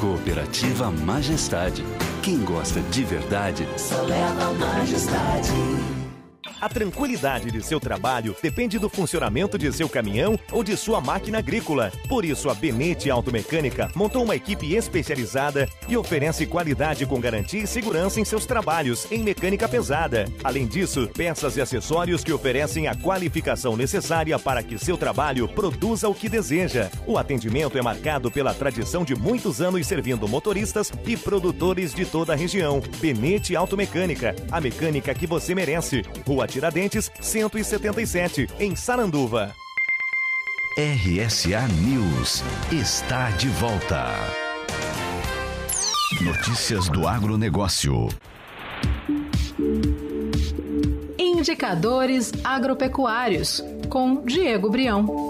Cooperativa Majestade. Quem gosta de verdade, só leva Majestade. A tranquilidade de seu trabalho depende do funcionamento de seu caminhão ou de sua máquina agrícola. Por isso, a Benete Automecânica montou uma equipe especializada e oferece qualidade com garantia e segurança em seus trabalhos em mecânica pesada. Além disso, peças e acessórios que oferecem a qualificação necessária para que seu trabalho produza o que deseja. O atendimento é marcado pela tradição de muitos anos servindo motoristas e produtores de toda a região. Benete Automecânica, a mecânica que você merece. Rua Tiradentes, 177, em Saranduva. RSA News está de volta. Notícias do agronegócio. Indicadores agropecuários, com Diego Brião.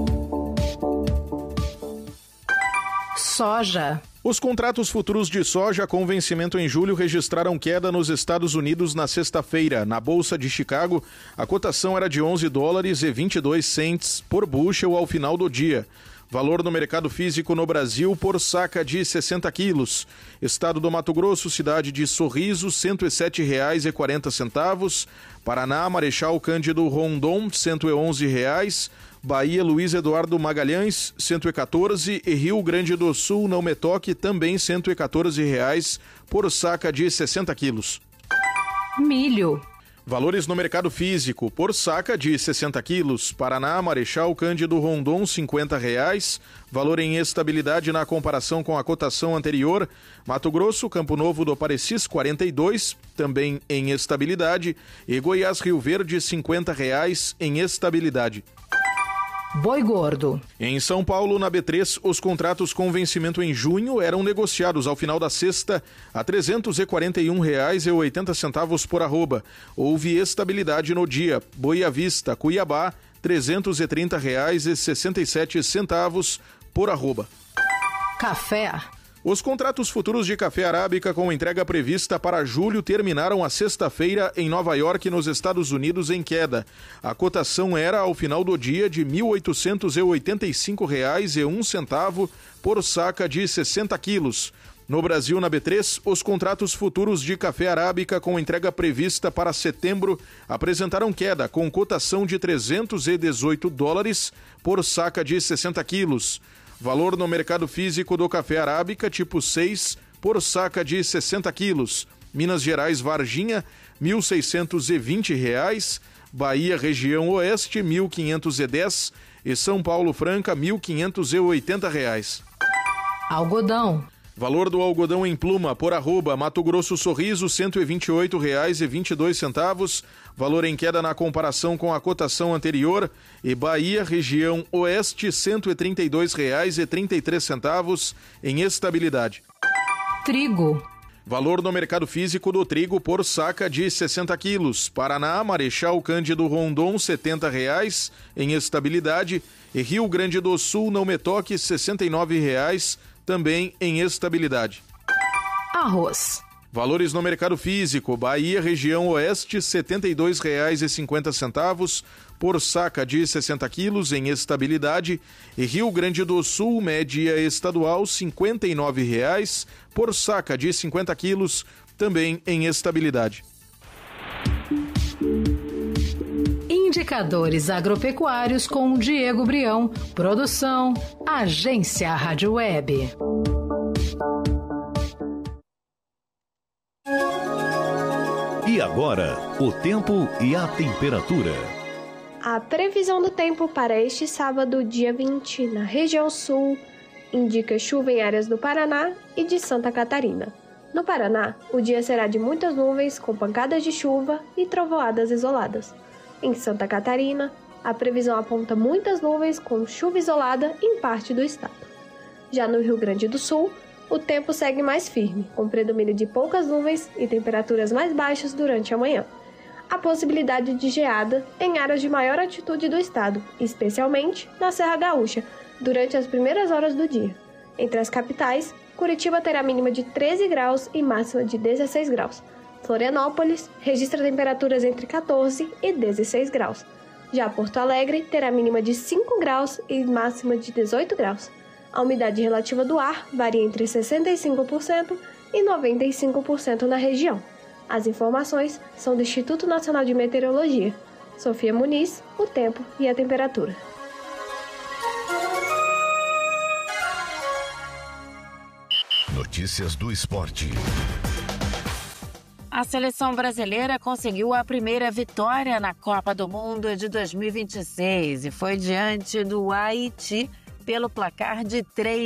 Soja. Os contratos futuros de soja com vencimento em julho registraram queda nos Estados Unidos na sexta-feira. Na Bolsa de Chicago, a cotação era de $11,22 por bushel ao final do dia. Valor no mercado físico no Brasil por saca de 60 quilos. Estado do Mato Grosso, cidade de Sorriso, R$ 107,40. Paraná, Marechal Cândido Rondon, R$ 111. Bahia, Luiz Eduardo Magalhães, R$ 114. E Rio Grande do Sul, Não Me Toque, também R$ 114 por saca de 60 quilos. Milho. Valores no mercado físico, por saca de 60 quilos, Paraná, Marechal Cândido Rondon, R$ 50. Valor em estabilidade na comparação com a cotação anterior. Mato Grosso, Campo Novo do Parecis, 42, também em estabilidade. E Goiás, Rio Verde, R$ 50 em estabilidade. Boi gordo. Em São Paulo, na B3, os contratos com vencimento em junho eram negociados ao final da sexta a R$ 341,80 por arroba. Houve estabilidade no dia. Boi à vista, Cuiabá, R$ 330,67 por arroba. Café. Os contratos futuros de café arábica com entrega prevista para julho terminaram a sexta-feira em Nova York, nos Estados Unidos, em queda. A cotação era, ao final do dia, de R$ 1.885,01 por saca de 60 quilos. No Brasil, na B3, os contratos futuros de café arábica com entrega prevista para setembro apresentaram queda, com cotação de $318 por saca de 60 quilos. Valor no mercado físico do café arábica tipo 6 por saca de 60 quilos. Minas Gerais, Varginha, R$ 1.620. Bahia, região oeste, R$ 1.510. E São Paulo, Franca, R$ 1.580. Algodão. Valor do algodão em pluma por arroba, Mato Grosso Sorriso, R$ 128,22. Valor em queda na comparação com a cotação anterior. E Bahia, região oeste, R$ 132,33 em estabilidade. Trigo. Valor no mercado físico do trigo por saca de 60 quilos. Paraná, Marechal Cândido Rondon, R$ 70 em estabilidade. E Rio Grande do Sul, Não Me Toque, R$ 69, também em estabilidade. Arroz. Valores no mercado físico, Bahia, região oeste, R$ 72,50 por saca de 60 quilos em estabilidade. E Rio Grande do Sul, média estadual, R$ 59 por saca de 50 quilos, também em estabilidade. Indicadores agropecuários com Diego Brião. Produção, Agência Rádio Web. E agora, o tempo e a temperatura. A previsão do tempo para este sábado, dia 20, na região sul, indica chuva em áreas do Paraná e de Santa Catarina. No Paraná, o dia será de muitas nuvens, com pancadas de chuva e trovoadas isoladas. Em Santa Catarina, a previsão aponta muitas nuvens com chuva isolada em parte do estado. Já no Rio Grande do Sul, o tempo segue mais firme, com predomínio de poucas nuvens e temperaturas mais baixas durante a manhã. Há possibilidade de geada em áreas de maior altitude do estado, especialmente na Serra Gaúcha, durante as primeiras horas do dia. Entre as capitais, Curitiba terá mínima de 13 graus e máxima de 16 graus. Florianópolis registra temperaturas entre 14 e 16 graus. Já Porto Alegre terá mínima de 5 graus e máxima de 18 graus. A umidade relativa do ar varia entre 65% e 95% na região. As informações são do Instituto Nacional de Meteorologia. Sofia Muniz, o tempo e a temperatura. Notícias do esporte. A seleção brasileira conseguiu a primeira vitória na Copa do Mundo de 2026 e foi diante do Haiti pelo placar de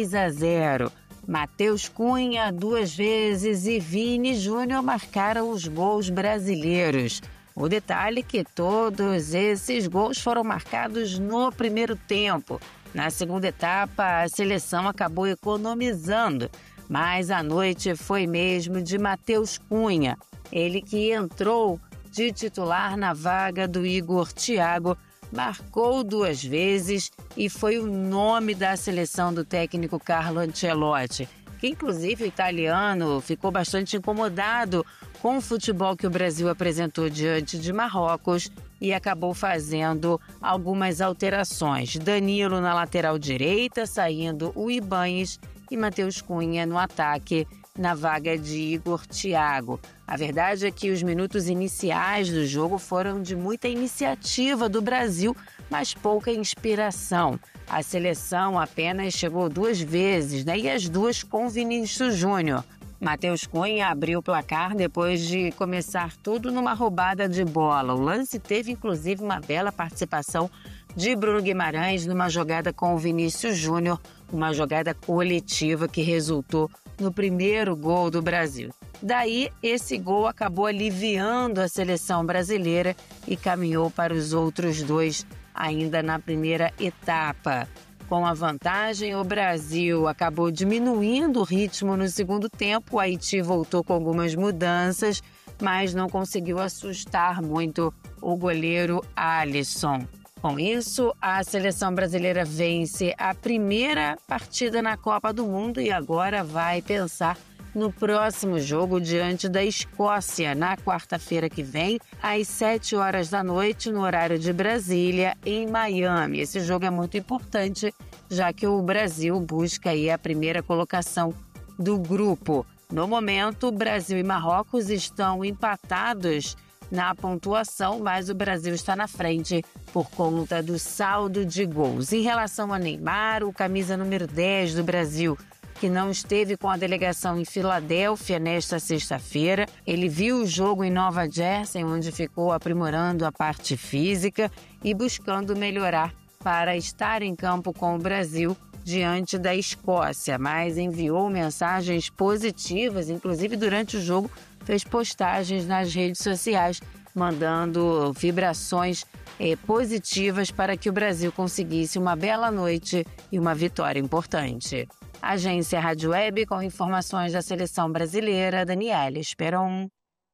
3-0. Matheus Cunha 2 vezes e Vini Júnior marcaram os gols brasileiros. O detalhe é que todos esses gols foram marcados no primeiro tempo. Na segunda etapa, a seleção acabou economizando, mas a noite foi mesmo de Matheus Cunha. Ele que entrou de titular na vaga do Igor Thiago, marcou 2 vezes e foi o nome da seleção do técnico Carlo Ancelotti, que inclusive o italiano ficou bastante incomodado com o futebol que o Brasil apresentou diante de Marrocos e acabou fazendo algumas alterações. Danilo na lateral direita, saindo o Ibañez, e Matheus Cunha no ataque, na vaga de Igor Thiago. A verdade é que os minutos iniciais do jogo foram de muita iniciativa do Brasil, mas pouca inspiração. A seleção apenas chegou 2 vezes, e as 2 com Vinícius Júnior. Matheus Cunha abriu o placar depois de começar tudo numa roubada de bola. O lance teve inclusive uma bela participação de Bruno Guimarães numa jogada com o Vinícius Júnior, uma jogada coletiva que resultou no primeiro gol do Brasil. Daí, esse gol acabou aliviando a seleção brasileira e caminhou para os outros 2 ainda na primeira etapa. Com a vantagem, o Brasil acabou diminuindo o ritmo no segundo tempo. O Haiti voltou com algumas mudanças, mas não conseguiu assustar muito o goleiro Alisson. Com isso, a seleção brasileira vence a primeira partida na Copa do Mundo e agora vai pensar no próximo jogo diante da Escócia, na quarta-feira que vem, às 7 horas da noite, no horário de Brasília, em Miami. Esse jogo é muito importante, já que o Brasil busca aí a primeira colocação do grupo. No momento, Brasil e Marrocos estão empatados na pontuação, mas o Brasil está na frente por conta do saldo de gols. Em relação a Neymar, o camisa número 10 do Brasil, que não esteve com a delegação em Filadélfia nesta sexta-feira. Ele viu o jogo em Nova Jersey, onde ficou aprimorando a parte física e buscando melhorar para estar em campo com o Brasil diante da Escócia, mas enviou mensagens positivas, inclusive durante o jogo fez postagens nas redes sociais, mandando vibrações positivas para que o Brasil conseguisse uma bela noite e uma vitória importante. Agência Rádio Web com informações da seleção brasileira, Daniela Esperon.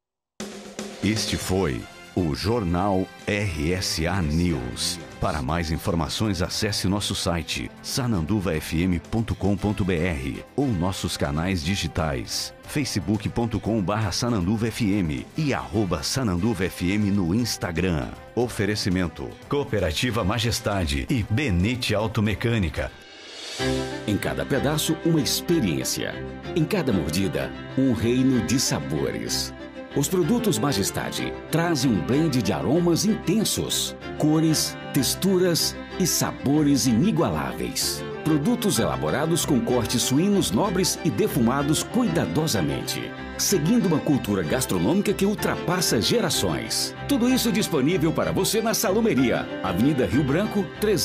Este foi o Jornal RSA News. Para mais informações, acesse nosso site sananduvafm.com.br ou nossos canais digitais facebook.com/sananduvafm e @sananduvafm no Instagram. Oferecimento: Cooperativa Majestade e Benete Automecânica. Em cada pedaço, uma experiência. Em cada mordida, um reino de sabores. Os produtos Majestade trazem um blend de aromas intensos, cores, texturas e sabores inigualáveis. Produtos elaborados com cortes suínos nobres e defumados cuidadosamente, seguindo uma cultura gastronômica que ultrapassa gerações. Tudo isso disponível para você na Salumeria, Avenida Rio Branco,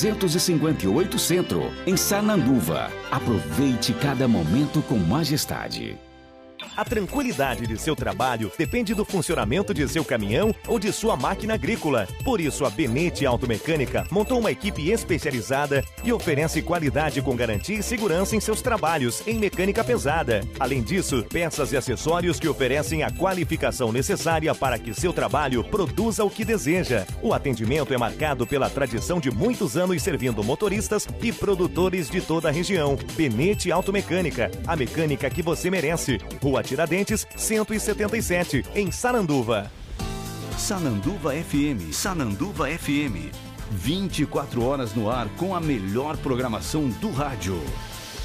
358 Centro, em Sananduva. Aproveite cada momento com Majestade. A tranquilidade de seu trabalho depende do funcionamento de seu caminhão ou de sua máquina agrícola. Por isso, a Benete Automecânica montou uma equipe especializada e oferece qualidade com garantia e segurança em seus trabalhos em mecânica pesada. Além disso, peças e acessórios que oferecem a qualificação necessária para que seu trabalho produza o que deseja. O atendimento é marcado pela tradição de muitos anos servindo motoristas e produtores de toda a região. Benete Automecânica, a mecânica que você merece. Rua Tiradentes, 177, em Sananduva. Sananduva FM. Sananduva FM. 24 horas no ar com a melhor programação do rádio.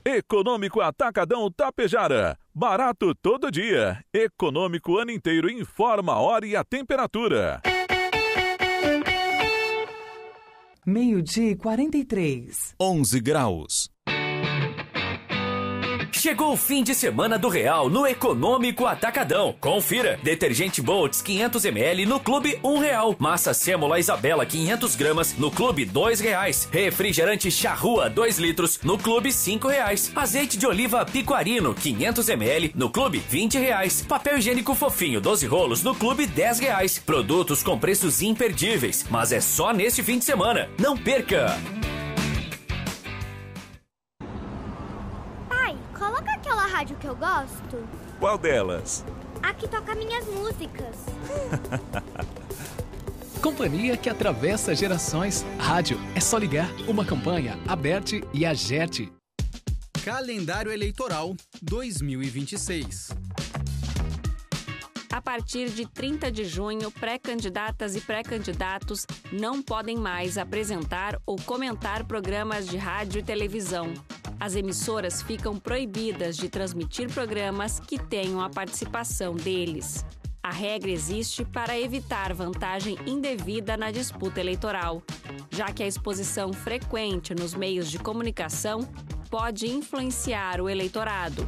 Econômico Atacadão Tapejara. Barato todo dia. Econômico ano inteiro. Informa a hora e a temperatura. 12h43. 11 graus. Chegou o fim de semana do Real no Econômico Atacadão. Confira. Detergente Boltz 500 ml no Clube R$1. Massa Sêmola Isabela 500 gramas no Clube R$2. Refrigerante Charrua 2 litros no Clube R$5. Azeite de oliva Piquarino 500 ml no Clube R$20. Papel higiênico fofinho 12 rolos no Clube R$10. Produtos com preços imperdíveis, mas é só neste fim de semana. Não perca! Coloca aquela rádio que eu gosto. Qual delas? A que toca minhas músicas. Companhia que atravessa gerações. Rádio é só ligar. Uma campanha, Aberte e Agerte. Calendário Eleitoral 2026. A partir de 30 de junho, pré-candidatas e pré-candidatos não podem mais apresentar ou comentar programas de rádio e televisão. As emissoras ficam proibidas de transmitir programas que tenham a participação deles. A regra existe para evitar vantagem indevida na disputa eleitoral, já que a exposição frequente nos meios de comunicação pode influenciar o eleitorado.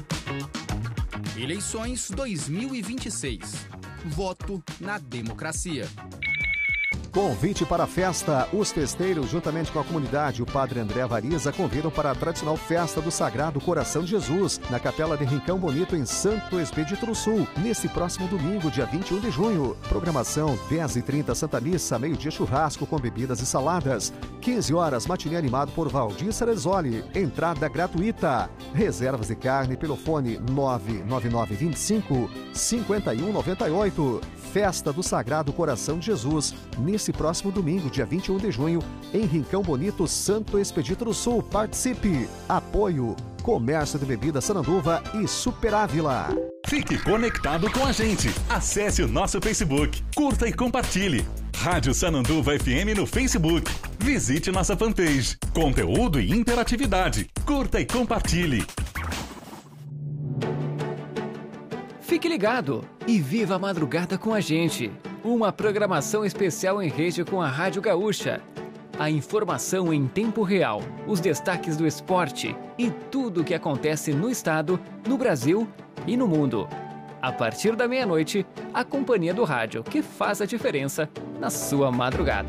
Eleições 2026. Voto na democracia. Convite para a festa. Os festeiros, juntamente com a comunidade, o Padre André Variza, convidam para a tradicional festa do Sagrado Coração de Jesus, na Capela de Rincão Bonito, em Santo Expedito do Sul, nesse próximo domingo, dia 21 de junho. Programação: 10h30 Santa Missa, meio-dia churrasco com bebidas e saladas. 15 horas, matinê animado por Valdir Ceresoli. Entrada gratuita. Reservas de carne pelo fone 99925-5198. Festa do Sagrado Coração de Jesus, nesse próximo domingo, dia 21 de junho, em Rincão Bonito, Santo Expedito do Sul. Participe! Apoio: Comércio de Bebidas Sananduva e Super Ávila. Fique conectado com a gente. Acesse o nosso Facebook, curta e compartilhe. Rádio Sananduva FM no Facebook. Visite nossa fanpage. Conteúdo e interatividade. Curta e compartilhe. Fique ligado e viva a madrugada com a gente. Uma programação especial em rede com a Rádio Gaúcha. A informação em tempo real, os destaques do esporte e tudo o que acontece no estado, no Brasil e no mundo. A partir da meia-noite, a companhia do rádio que faz a diferença na sua madrugada.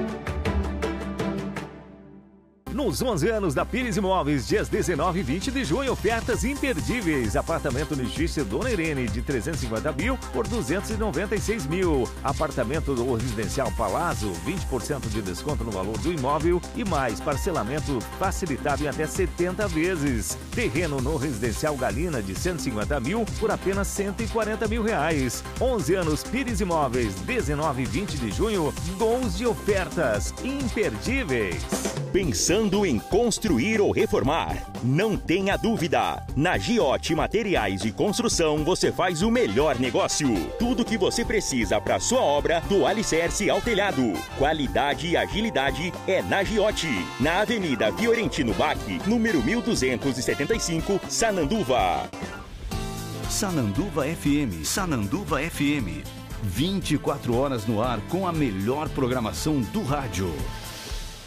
Nos 11 anos da Pires Imóveis, dias 19 e 20 de junho, ofertas imperdíveis. Apartamento no edifício Dona Irene, de 350 mil por 296 mil. Apartamento do residencial Palazzo, 20% de desconto no valor do imóvel e mais parcelamento facilitado em até 70 vezes. Terreno no residencial Galina, de 150 mil por apenas 140 mil reais. 11 anos Pires Imóveis, 19 e 20 de junho, gols de ofertas imperdíveis. Pensando em construir ou reformar? Não tenha dúvida! Na Giote Materiais de Construção você faz o melhor negócio. Tudo que você precisa para sua obra, do alicerce ao telhado. Qualidade e agilidade é na Giote. Na Avenida Fiorentino Bach, número 1275, Sananduva. Sananduva FM. Sananduva FM. 24 horas no ar com a melhor programação do rádio.